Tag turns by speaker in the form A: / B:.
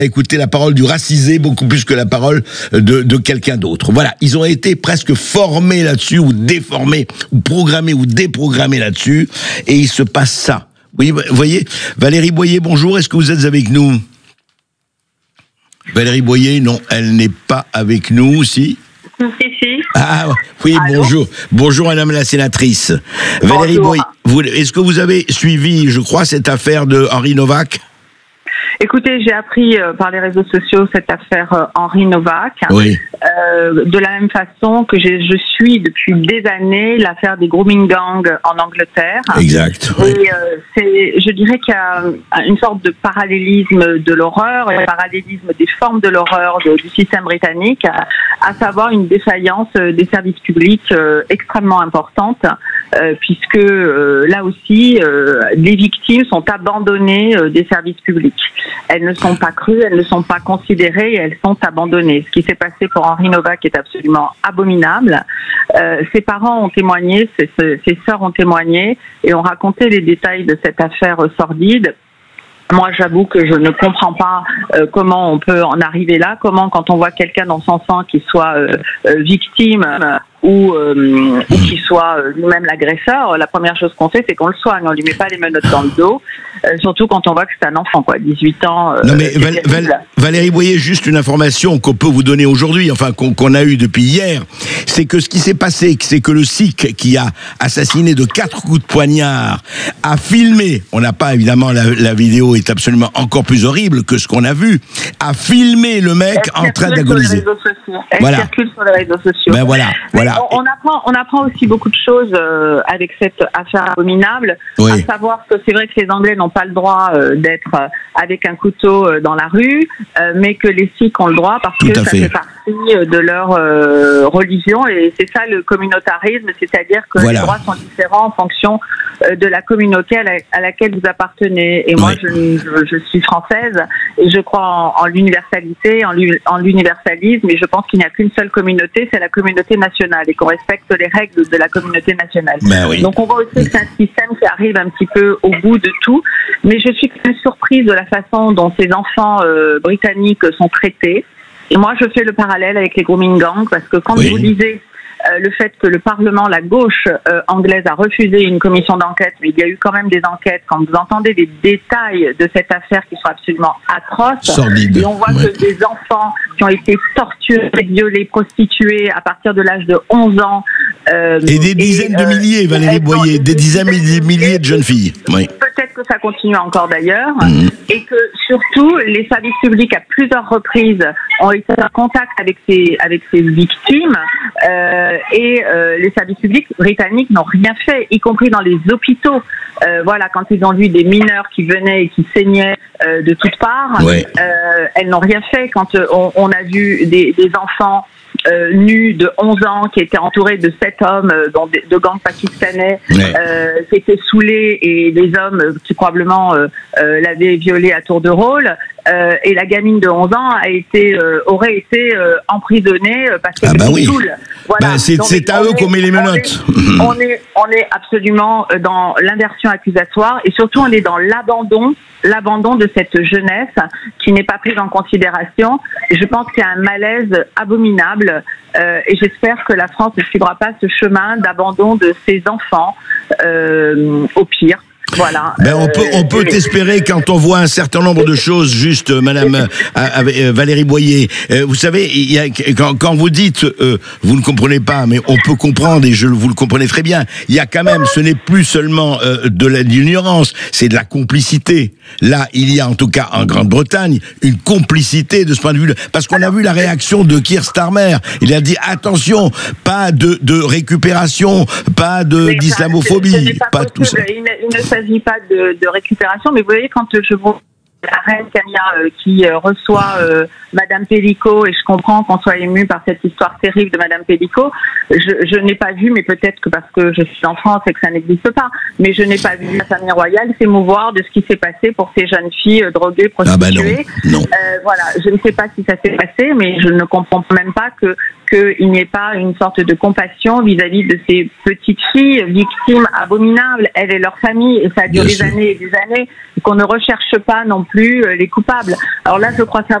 A: écouter la parole du racisé beaucoup plus que la parole de quelqu'un d'autre. Voilà, ils ont été presque formés là-dessus, ou déformés, ou programmés, ou déprogrammés là-dessus, et il se passe ça. Oui, vous voyez, Valérie Boyer, bonjour, est-ce que vous êtes avec nous? Valérie Boyer, non, elle n'est pas avec nous, si?
B: Si.
A: Ah oui,
B: allô?
A: bonjour madame la sénatrice. Valérie Boyer, est-ce que vous avez suivi, je crois, cette affaire de Henri Novak?
B: Écoutez, j'ai appris par les réseaux sociaux cette affaire Henri Novak.
A: Oui.
B: De la même façon que je suis depuis des années l'affaire des grooming gangs en Angleterre.
A: Exact. Oui.
B: Et je dirais qu'il y a une sorte de parallélisme de l'horreur, un parallélisme des formes de l'horreur du système britannique, à savoir une défaillance des services publics extrêmement importante, puisque là aussi, les victimes sont abandonnées des services publics. Elles ne sont pas crues, elles ne sont pas considérées, elles sont abandonnées. Ce qui s'est passé pour Henri Novak est absolument abominable. Ses parents ont témoigné, ses sœurs ont témoigné et ont raconté les détails de cette affaire sordide. Moi, j'avoue que je ne comprends pas comment on peut en arriver là, comment quand on voit quelqu'un dans son sang qui soit victime ou qui soit lui-même l'agresseur, la première chose qu'on fait, c'est qu'on le soigne. On lui met pas les menottes dans le dos, surtout quand on voit que c'est un enfant, 18 ans.
A: Non mais Valérie Boyer, juste une information qu'on peut vous donner aujourd'hui, enfin qu'on a eu depuis hier, c'est que ce qui s'est passé, c'est que le Sikh qui a assassiné de 4 coups de poignard a filmé, on n'a pas évidemment, la vidéo est absolument encore plus horrible que ce qu'on a vu, a filmé le mec en train d'agoniser.
B: Elle circule sur les réseaux sociaux.
A: Ben voilà.
B: On apprend aussi beaucoup de choses avec cette affaire abominable, à savoir que c'est vrai que les Anglais n'ont pas le droit d'être avec un couteau dans la rue, mais que les Sikhs ont le droit parce que ça fait partie de leur religion, et c'est ça le communautarisme, c'est-à-dire que les droits sont différents en fonction de la communauté à laquelle vous appartenez. Et moi, je suis française et je crois en l'universalité, en l'universalisme, et je pense qu'il n'y a qu'une seule communauté, c'est la communauté nationale, et qu'on respecte les règles de la communauté nationale. Donc on voit aussi que c'est un système qui arrive un petit peu au bout de tout, mais je suis quand même surprise de la façon dont ces enfants britanniques sont traités. Et moi, je fais le parallèle avec les grooming gangs, parce que quand vous lisez le fait que le Parlement, la gauche anglaise, a refusé une commission d'enquête, mais il y a eu quand même des enquêtes, quand vous entendez des détails de cette affaire qui sont absolument atroces, sordide. Et on voit que des enfants qui ont été torturés, violés, prostitués à partir de l'âge de 11 ans.
A: Et des dizaines de milliers, Valérie Boyer, des dizaines de milliers de jeunes filles.
B: Peut-être que ça continue encore d'ailleurs, et que surtout les services publics à plusieurs reprises ont été en contact avec ces victimes, et les services publics britanniques n'ont rien fait, y compris dans les hôpitaux. Quand ils ont vu des mineurs qui venaient et qui saignaient de toutes parts, elles n'ont rien fait. Quand on a vu des enfants nus de 11 ans qui étaient entourés de 7 hommes de gangs pakistanais, qui étaient saoulés, et des hommes qui probablement l'avaient violée à tour de rôle, et la gamine de 11 ans aurait été emprisonnée parce qu'elle était saoule.
A: C'est à eux qu'on met les menottes.
B: On est absolument dans l'inversion accusatoire, et surtout on est dans l'abandon de cette jeunesse qui n'est pas prise en considération. Et je pense qu'il y a un malaise abominable, et j'espère que la France ne suivra pas ce chemin d'abandon de ses enfants, au pire. Voilà.
A: On peut espérer quand on voit un certain nombre de choses, juste, Madame Valérie Boyer. Vous savez, quand vous dites, vous ne comprenez pas, mais on peut comprendre, et vous le comprenez très bien. Il y a quand même, ce n'est plus seulement de l'ignorance, c'est de la complicité. Là, il y a en tout cas en Grande-Bretagne une complicité de ce point de vue, parce qu'on a vu la réaction de Keir Starmer. Il a dit attention, pas de récupération, pas d'islamophobie, pas tout ça.
B: Il ne s'agit pas de récupération, mais vous voyez, quand je vois la reine Camilla qui reçoit Madame Pellico, et je comprends qu'on soit ému par cette histoire terrible de Madame Pellico, je n'ai pas vu, mais peut-être que parce que je suis en France et que ça n'existe pas, mais je n'ai pas vu la famille royale s'émouvoir de ce qui s'est passé pour ces jeunes filles droguées, prostituées.
A: Non.
B: Je ne sais pas si ça s'est passé, mais je ne comprends même pas qu'il n'y ait pas une sorte de compassion vis-à-vis de ces petites filles victimes abominables, elles et leur famille, et ça a duré des années et des années, qu'on ne recherche pas non plus les coupables. Alors là, je crois